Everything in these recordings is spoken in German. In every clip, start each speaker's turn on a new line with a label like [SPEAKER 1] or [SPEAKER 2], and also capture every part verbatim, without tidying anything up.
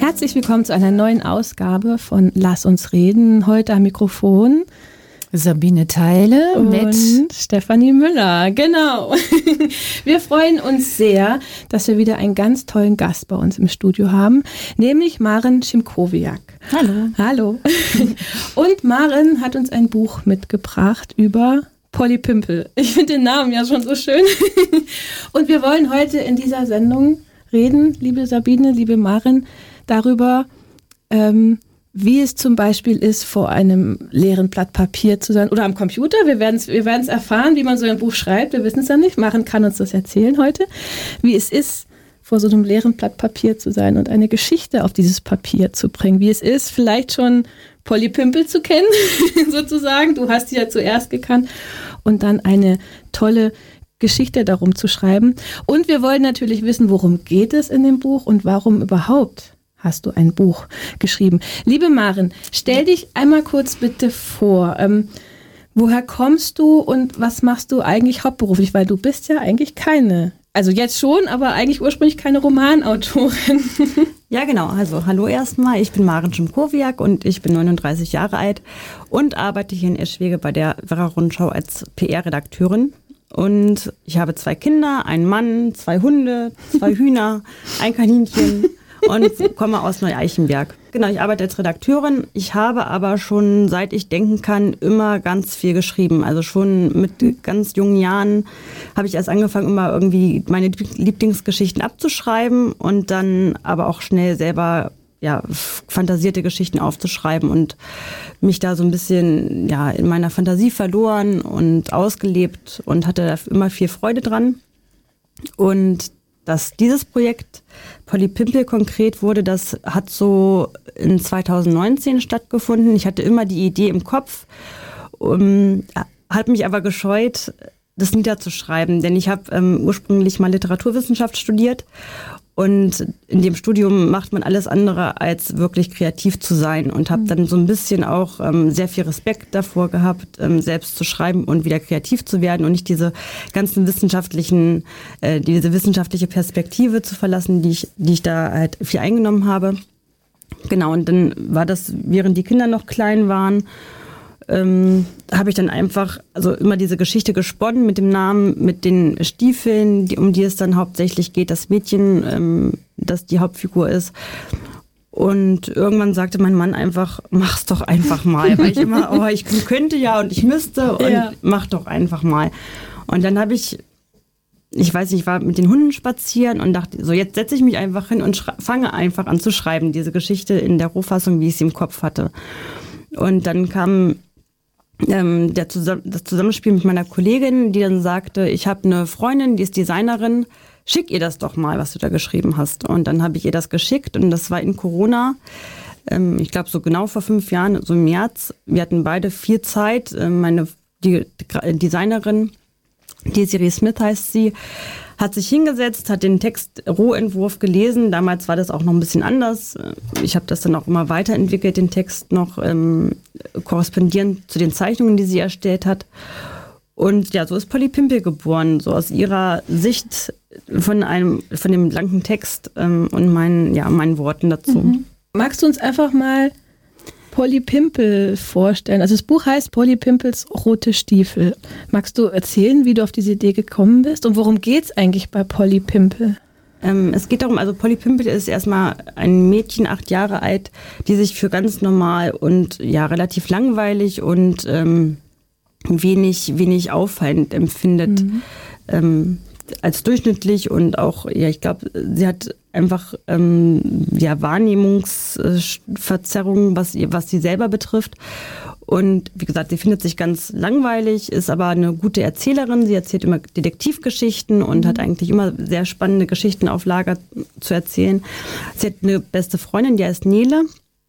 [SPEAKER 1] Herzlich willkommen zu einer neuen Ausgabe von Lass uns reden. Heute am Mikrofon
[SPEAKER 2] Sabine Theile mit
[SPEAKER 1] Stefanie Müller. Genau. Wir freuen uns sehr, dass wir wieder einen ganz tollen Gast bei uns im Studio haben, nämlich Maren Szymkowiak.
[SPEAKER 2] Hallo.
[SPEAKER 1] Hallo. Und Maren hat uns ein Buch mitgebracht über Polly Pimpel. Ich finde den Namen ja schon so schön. Und wir wollen heute in dieser Sendung reden, liebe Sabine, liebe Maren, darüber, ähm, wie es zum Beispiel ist, vor einem leeren Blatt Papier zu sein oder am Computer. Wir werden es wir werden's erfahren, wie man so ein Buch schreibt. Wir wissen es ja nicht. Maren kann uns das erzählen heute, wie es ist, vor so einem leeren Blatt Papier zu sein und eine Geschichte auf dieses Papier zu bringen. Wie es ist, vielleicht schon Polly Pimpel zu kennen, sozusagen. Du hast sie ja zuerst gekannt. Und dann eine tolle Geschichte darum zu schreiben. Und wir wollen natürlich wissen, worum geht es in dem Buch und warum überhaupt hast du ein Buch geschrieben. Liebe Maren, stell dich einmal kurz bitte vor. Ähm, woher kommst du und was machst du eigentlich hauptberuflich? Weil du bist ja eigentlich keine, also jetzt schon, aber eigentlich ursprünglich keine Romanautorin.
[SPEAKER 3] Ja, genau. Also hallo erstmal. Ich bin Maren Szymkowiak und ich bin neununddreißig Jahre alt und arbeite hier in Eschwege bei der Werra-Rundschau als P R-Redakteurin. Und ich habe zwei Kinder, einen Mann, zwei Hunde, zwei Hühner, ein Kaninchen und komme aus Neu-Eichenberg. Genau, ich arbeite als Redakteurin. Ich habe aber schon, seit ich denken kann, immer ganz viel geschrieben. Also schon mit ganz jungen Jahren habe ich erst angefangen, immer irgendwie meine Lieblingsgeschichten abzuschreiben und dann aber auch schnell selber ja, fantasierte Geschichten aufzuschreiben und mich da so ein bisschen ja, in meiner Fantasie verloren und ausgelebt und hatte da immer viel Freude dran. Und dass dieses Projekt Polly Pimpel konkret wurde, das hat so in zweitausendneunzehn stattgefunden. Ich hatte immer die Idee im Kopf, um, hat mich aber gescheut, das niederzuschreiben, denn ich habe ähm, ursprünglich mal Literaturwissenschaft studiert und in dem Studium macht man alles andere, als wirklich kreativ zu sein und habe dann so ein bisschen auch ähm, sehr viel Respekt davor gehabt, ähm, selbst zu schreiben und wieder kreativ zu werden und nicht diese ganzen wissenschaftlichen, äh, diese wissenschaftliche Perspektive zu verlassen, die ich, die ich da halt viel eingenommen habe. Genau, und dann war das, während die Kinder noch klein waren, Ähm, habe ich dann einfach also immer diese Geschichte gesponnen mit dem Namen, mit den Stiefeln, die, um die es dann hauptsächlich geht, das Mädchen, ähm, das die Hauptfigur ist. Und irgendwann sagte mein Mann einfach, mach's doch einfach mal, weil ich immer, oh, ich könnte ja und ich müsste und ja. Mach doch einfach mal. Und dann habe ich, ich weiß nicht, ich war mit den Hunden spazieren und dachte, so jetzt setze ich mich einfach hin und fange einfach an zu schreiben, diese Geschichte in der Rohfassung, wie ich sie im Kopf hatte. Und dann kam Ähm, der Zusamm- das Zusammenspiel mit meiner Kollegin, die dann sagte, ich habe eine Freundin, die ist Designerin, schick ihr das doch mal, was du da geschrieben hast. Und dann habe ich ihr das geschickt und das war in Corona, ähm, ich glaube so genau vor fünf Jahren, so im März. Wir hatten beide viel Zeit. Ähm, meine die, die Designerin, die Siri Smith heißt sie, hat sich hingesetzt, hat den Text Rohentwurf gelesen. Damals war das auch noch ein bisschen anders. Ich habe das dann auch immer weiterentwickelt, den Text noch ähm, korrespondierend zu den Zeichnungen, die sie erstellt hat. Und ja, so ist Polly Pimpel geboren, so aus ihrer Sicht von einem, von dem blanken Text ähm, und meinen, ja, meinen Worten dazu.
[SPEAKER 1] Mhm. Magst du uns einfach mal Polly Pimpel vorstellen? Also das Buch heißt Polly Pimpels rote Stiefel. Magst du erzählen, wie du auf diese Idee gekommen bist und worum geht es eigentlich bei Polly Pimpel?
[SPEAKER 3] Ähm, es geht darum, also Polly Pimpel ist erstmal ein Mädchen, acht Jahre alt, die sich für ganz normal und ja relativ langweilig und ähm, wenig, wenig auffallend empfindet. Mhm. Ähm, als durchschnittlich und auch, ja, ich glaube, sie hat einfach ähm, ja, Wahrnehmungsverzerrungen, was, was sie selber betrifft. Und wie gesagt, sie findet sich ganz langweilig, ist aber eine gute Erzählerin. Sie erzählt immer Detektivgeschichten und mhm. hat eigentlich immer sehr spannende Geschichten auf Lager zu erzählen. Sie hat eine beste Freundin, die heißt Nele.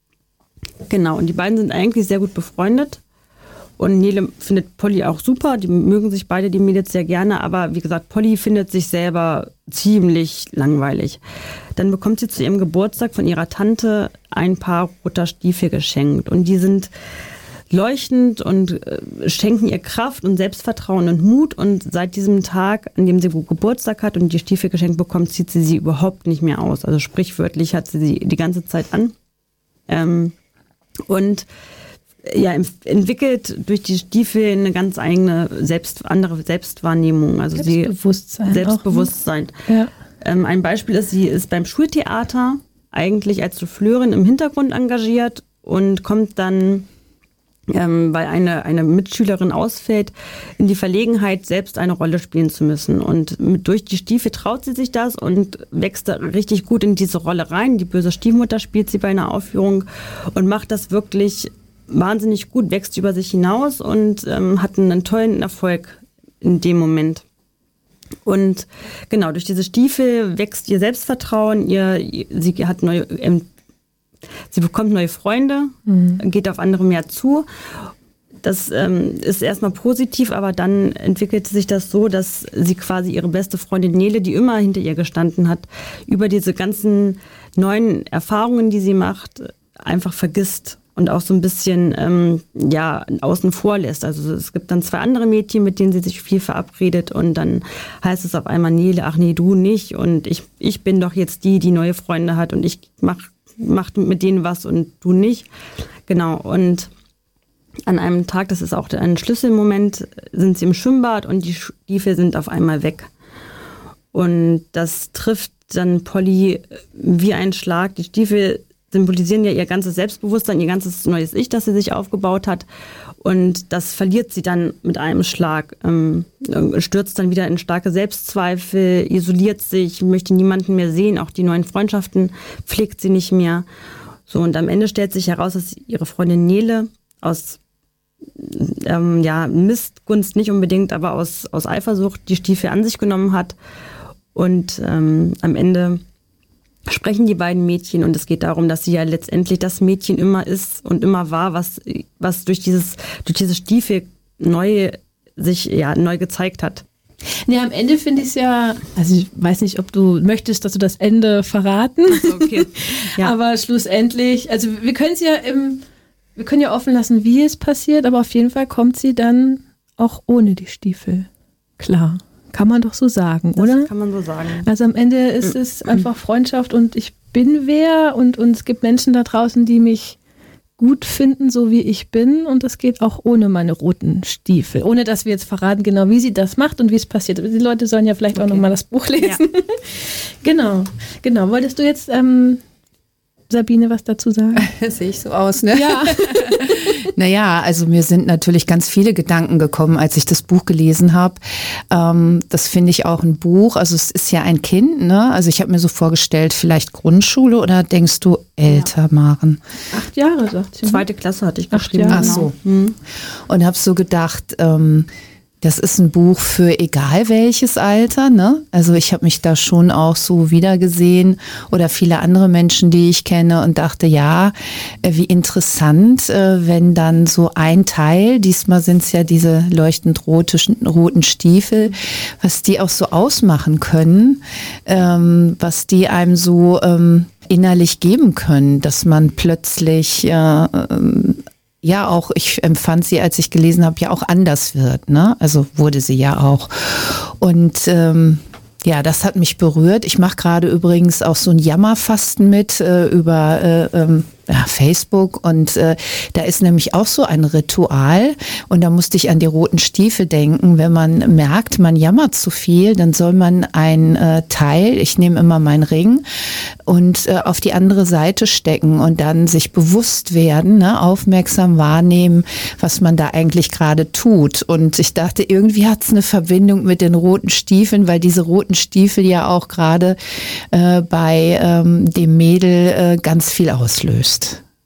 [SPEAKER 3] Genau, und die beiden sind eigentlich sehr gut befreundet. Und Nele findet Polly auch super, die mögen sich beide, die Mädels, sehr gerne, aber wie gesagt, Polly findet sich selber ziemlich langweilig. Dann bekommt sie zu ihrem Geburtstag von ihrer Tante ein paar roter Stiefel geschenkt und die sind leuchtend und äh, schenken ihr Kraft und Selbstvertrauen und Mut. Und seit diesem Tag, an dem sie Geburtstag hat und die Stiefel geschenkt bekommt, zieht sie sie überhaupt nicht mehr aus. Also sprichwörtlich hat sie sie die ganze Zeit an. Ähm, und ja, entwickelt durch die Stiefel eine ganz eigene, selbst, andere Selbstwahrnehmung. Also
[SPEAKER 1] Selbstbewusstsein.
[SPEAKER 3] Sie, Selbstbewusstsein.
[SPEAKER 1] Auch, ne? Ja.
[SPEAKER 3] Ähm, ein Beispiel ist, sie ist beim Schultheater eigentlich als Souffleurin im Hintergrund engagiert und kommt dann, ähm, weil eine, eine Mitschülerin ausfällt, in die Verlegenheit, selbst eine Rolle spielen zu müssen. Und mit, durch die Stiefel traut sie sich das und wächst da richtig gut in diese Rolle rein. Die böse Stiefmutter spielt sie bei einer Aufführung und macht das wirklich wahnsinnig gut, wächst über sich hinaus und ähm, hat einen tollen Erfolg in dem Moment. Und genau, durch diese Stiefel wächst ihr Selbstvertrauen, ihr, sie hat neue, ähm, sie bekommt neue Freunde, mhm. geht auf andere mehr zu. Das ähm, ist erstmal positiv, aber dann entwickelt sich das so, dass sie quasi ihre beste Freundin Nele, die immer hinter ihr gestanden hat, über diese ganzen neuen Erfahrungen, die sie macht, einfach vergisst. Und auch so ein bisschen ähm, ja, außen vor lässt. Also es gibt dann zwei andere Mädchen, mit denen sie sich viel verabredet und dann heißt es auf einmal, Nele, ach nee, du nicht und ich, ich bin doch jetzt die, die neue Freunde hat und ich mach, mach mit denen was und du nicht. Genau, und an einem Tag, das ist auch ein Schlüsselmoment, sind sie im Schwimmbad und die Stiefel sind auf einmal weg. Und das trifft dann Polly wie ein Schlag. Die Stiefel symbolisieren ja ihr ganzes Selbstbewusstsein, ihr ganzes neues Ich, das sie sich aufgebaut hat. Und das verliert sie dann mit einem Schlag, ähm, stürzt dann wieder in starke Selbstzweifel, isoliert sich, möchte niemanden mehr sehen, auch die neuen Freundschaften pflegt sie nicht mehr. So, und am Ende stellt sich heraus, dass ihre Freundin Nele aus ähm, ja, Missgunst nicht unbedingt, aber aus, aus Eifersucht die Stiefel an sich genommen hat. Und ähm, am Ende sprechen die beiden Mädchen und es geht darum, dass sie ja letztendlich das Mädchen immer ist und immer war, was, was durch dieses, durch diese Stiefel neu sich ja neu gezeigt hat.
[SPEAKER 1] Nee, am Ende finde ich es ja, also ich weiß nicht, ob du möchtest, dass du das Ende verraten.
[SPEAKER 3] Also okay. Ja.
[SPEAKER 1] Aber schlussendlich, also wir können es ja im, wir können ja offen lassen, wie es passiert, aber auf jeden Fall kommt sie dann auch ohne die Stiefel. Klar. Kann man doch so sagen,
[SPEAKER 3] das
[SPEAKER 1] oder?
[SPEAKER 3] Kann man so sagen.
[SPEAKER 1] Also am Ende ist es einfach Freundschaft und ich bin wer und, und es gibt Menschen da draußen, die mich gut finden, so wie ich bin und das geht auch ohne meine roten Stiefel. Ohne, dass wir jetzt verraten, genau wie sie das macht und wie es passiert. Die Leute sollen ja vielleicht okay. auch nochmal das Buch lesen. Ja. Genau, genau. Wolltest du jetzt, ähm, Sabine, was dazu sagen?
[SPEAKER 2] Sehe ich so aus, ne?
[SPEAKER 1] Ja.
[SPEAKER 2] Naja, also mir sind natürlich ganz viele Gedanken gekommen, als ich das Buch gelesen habe. Ähm, das finde ich auch ein Buch, also es ist ja ein Kind, ne? Also ich habe mir so vorgestellt, vielleicht Grundschule oder denkst du älter, ja. Maren?
[SPEAKER 1] Acht Jahre, sagt sie.
[SPEAKER 3] Zweite Klasse hatte ich
[SPEAKER 1] Acht
[SPEAKER 3] geschrieben.
[SPEAKER 1] Jahre.
[SPEAKER 2] Ach so. Mhm. Und habe so gedacht, ähm, das ist ein Buch für egal welches Alter, ne? Also ich habe mich da schon auch so wiedergesehen oder viele andere Menschen, die ich kenne und dachte, ja, wie interessant, wenn dann so ein Teil, diesmal sind es ja diese leuchtend rote, roten Stiefel, was die auch so ausmachen können, ähm, was die einem so ähm, innerlich geben können, dass man plötzlich äh, ähm, ja auch, ich empfand sie, als ich gelesen habe, ja auch anders wird, ne? Also wurde sie ja auch. Und ähm, ja, das hat mich berührt. Ich mache gerade übrigens auch so ein Jammerfasten mit äh, über äh, ähm, ja, Facebook und äh, da ist nämlich auch so ein Ritual und da musste ich an die roten Stiefel denken. Wenn man merkt, man jammert zu viel, dann soll man ein äh, Teil, ich nehme immer meinen Ring und äh, auf die andere Seite stecken und dann sich bewusst werden, ne, aufmerksam wahrnehmen, was man da eigentlich gerade tut. Und ich dachte, irgendwie hat es eine Verbindung mit den roten Stiefeln, weil diese roten Stiefel ja auch gerade äh, bei ähm, dem Mädel äh, ganz viel auslöst.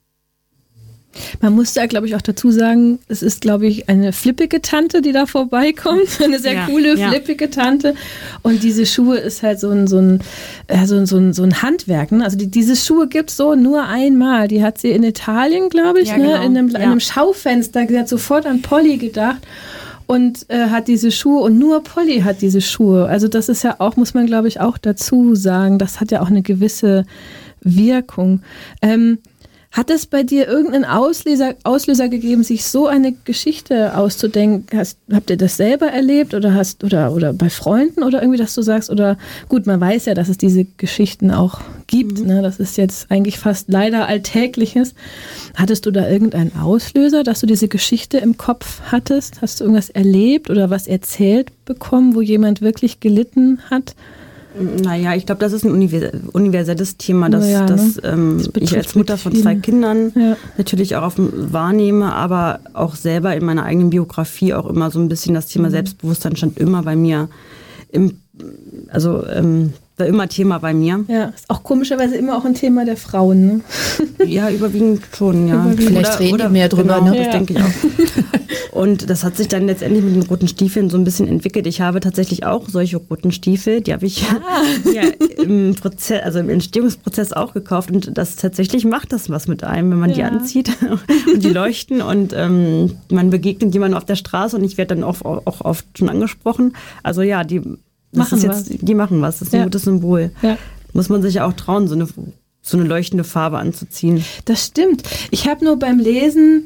[SPEAKER 1] Man muss da, glaube ich, auch dazu sagen, es ist, glaube ich, eine flippige Tante, die da vorbeikommt. Eine sehr ja, coole, ja. flippige Tante. Und diese Schuhe ist halt so ein, so ein, äh, so ein, so ein, so ein Handwerk. Ne? Also die, diese Schuhe gibt es so nur einmal. Die hat sie in Italien, glaube ich, ja, ne? genau. in, einem, ja. in einem Schaufenster. Die hat sofort an Polly gedacht. Und äh, hat diese Schuhe und nur Polly hat diese Schuhe. Also das ist ja auch, muss man, glaube ich, auch dazu sagen, das hat ja auch eine gewisse Wirkung. Ähm, Hat es bei dir irgendeinen Auslöser, Auslöser gegeben, sich so eine Geschichte auszudenken? Hast, habt ihr das selber erlebt oder hast oder oder bei Freunden oder irgendwie, dass du sagst, oder gut, man weiß ja, dass es diese Geschichten auch gibt, mhm. ne? Das ist jetzt eigentlich fast leider Alltägliches. Hattest du da irgendeinen Auslöser, dass du diese Geschichte im Kopf hattest? Hast du irgendwas erlebt oder was erzählt bekommen, wo jemand wirklich gelitten hat?
[SPEAKER 3] Naja, ich glaube, das ist ein universelles Thema, dass,
[SPEAKER 1] ja, ne?
[SPEAKER 3] dass ähm,
[SPEAKER 1] das
[SPEAKER 3] ich als Mutter von zwei Kindern ja. natürlich auch auf, wahrnehme, aber auch selber in meiner eigenen Biografie auch immer so ein bisschen das Thema mhm. Selbstbewusstsein stand immer bei mir, im, also ähm, war immer Thema bei mir.
[SPEAKER 1] Ja, ist auch komischerweise immer auch ein Thema der Frauen, ne?
[SPEAKER 3] Ja, überwiegend schon, ja.
[SPEAKER 2] Überwiegend. Vielleicht
[SPEAKER 3] oder,
[SPEAKER 2] reden
[SPEAKER 3] oder,
[SPEAKER 2] die mehr drüber,
[SPEAKER 3] genau,
[SPEAKER 2] ne?
[SPEAKER 3] Das
[SPEAKER 1] ja.
[SPEAKER 3] denke ich auch. Und das hat sich dann letztendlich mit den roten Stiefeln so ein bisschen entwickelt. Ich habe tatsächlich auch solche roten Stiefel, die habe ich ah. ja, im Prozess, also im Entstehungsprozess auch gekauft. Und das tatsächlich macht das was mit einem, wenn man ja. die anzieht und die leuchten und ähm, man begegnet jemandem auf der Straße und ich werde dann auch, auch oft schon angesprochen. Also ja, die Das
[SPEAKER 1] machen
[SPEAKER 3] ist jetzt,
[SPEAKER 1] was.
[SPEAKER 3] Die machen was, das ist ein
[SPEAKER 1] ja.
[SPEAKER 3] gutes Symbol.
[SPEAKER 1] Ja.
[SPEAKER 3] Muss man sich ja auch trauen, so eine, so eine leuchtende Farbe anzuziehen.
[SPEAKER 1] Das stimmt. Ich habe nur beim Lesen,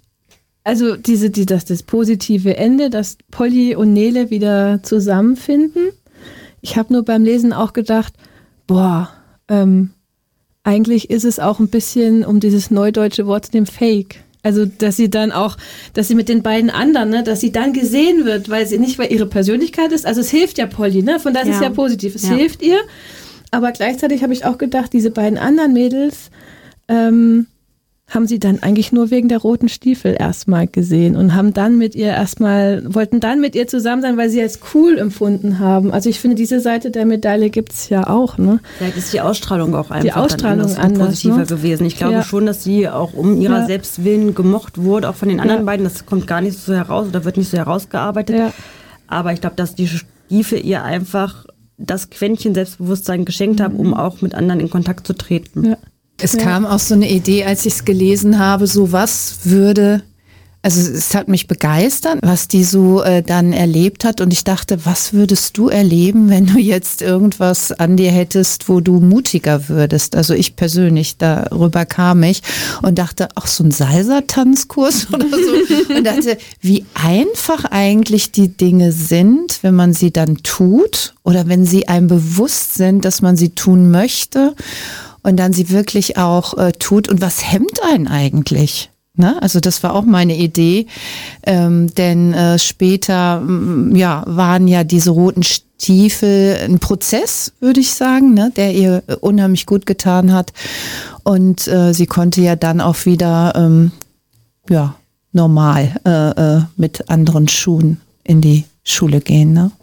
[SPEAKER 1] also diese, die, das, das positive Ende, dass Polly und Nele wieder zusammenfinden. Ich habe nur beim Lesen auch gedacht, boah, ähm, eigentlich ist es auch ein bisschen, um dieses neudeutsche Wort zu dem Fake. Also, dass sie dann auch, dass sie mit den beiden anderen, ne, dass sie dann gesehen wird, weil sie nicht, weil ihre Persönlichkeit ist. Also, es hilft ja Polly, ne? Von daher ist es ja positiv. Es ja. hilft ihr. Aber gleichzeitig habe ich auch gedacht, diese beiden anderen Mädels ähm, haben sie dann eigentlich nur wegen der roten Stiefel erstmal gesehen und haben dann mit ihr erstmal, wollten dann mit ihr zusammen sein, weil sie als cool empfunden haben. Also ich finde, diese Seite der Medaille gibt es ja auch, ne?
[SPEAKER 3] Vielleicht ist die Ausstrahlung auch einfach
[SPEAKER 1] die Ausstrahlung
[SPEAKER 3] dann
[SPEAKER 1] anders,
[SPEAKER 3] positiver
[SPEAKER 1] ne?
[SPEAKER 3] gewesen. Ich glaube
[SPEAKER 1] ja.
[SPEAKER 3] schon, dass sie auch um ihrer ja. selbst willen gemocht wurde, auch von den anderen ja. beiden. Das kommt gar nicht so heraus oder wird nicht so herausgearbeitet. Ja. Aber ich glaube, dass die Stiefel ihr einfach das Quäntchen Selbstbewusstsein geschenkt haben, um auch mit anderen in Kontakt zu treten.
[SPEAKER 1] Ja.
[SPEAKER 2] Es ja. kam auch so eine Idee, als ich es gelesen habe, so was würde, also es hat mich begeistert, was die so äh, dann erlebt hat und ich dachte, was würdest du erleben, wenn du jetzt irgendwas an dir hättest, wo du mutiger würdest? Also ich persönlich, darüber kam ich und dachte, ach, so ein Salsa-Tanzkurs oder so und dachte, wie einfach eigentlich die Dinge sind, wenn man sie dann tut oder wenn sie einem bewusst sind, dass man sie tun möchte. Und dann sie wirklich auch äh, tut. Und was hemmt einen eigentlich? Ne? Also das war auch meine Idee. Ähm, denn äh, später m, ja, waren ja diese roten Stiefel ein Prozess, würde ich sagen, ne? Der ihr unheimlich gut getan hat. Und äh, sie konnte ja dann auch wieder ähm, ja, normal äh, äh, mit anderen Schuhen in die Schule gehen. Ne?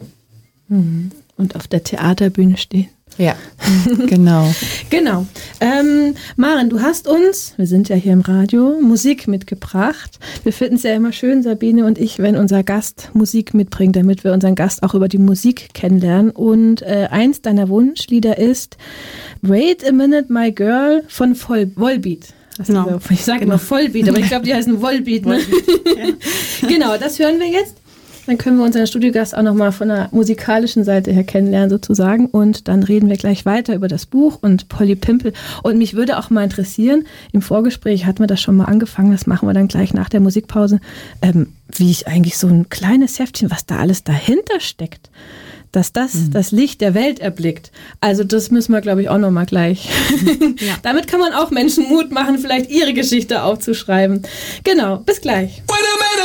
[SPEAKER 1] Und auf der Theaterbühne stehen.
[SPEAKER 2] Ja, genau.
[SPEAKER 1] Genau. Ähm, Maren, du hast uns, wir sind ja hier im Radio, Musik mitgebracht. Wir finden es ja immer schön, Sabine und ich, wenn unser Gast Musik mitbringt, damit wir unseren Gast auch über die Musik kennenlernen. Und äh, eins deiner Wunschlieder ist Wait a Minute, My Girl von Voll- Volbeat.
[SPEAKER 3] Genau.
[SPEAKER 1] Ich sage
[SPEAKER 3] genau.
[SPEAKER 1] immer Vollbeat, aber ich glaube, die heißen Volbeat. Ne? Ja. Genau, das hören wir jetzt. Dann können wir unseren Studiogast auch nochmal von der musikalischen Seite her kennenlernen sozusagen und dann reden wir gleich weiter über das Buch und Polly Pimple. Und mich würde auch mal interessieren, im Vorgespräch hatten wir das schon mal angefangen, das machen wir dann gleich nach der Musikpause, ähm, wie ich eigentlich so ein kleines Heftchen, was da alles dahinter steckt, dass das mhm. das Licht der Welt erblickt. Also das müssen wir, glaube ich, auch nochmal gleich. Ja. Damit kann man auch Menschen Mut machen, vielleicht ihre Geschichte aufzuschreiben. Genau, bis gleich.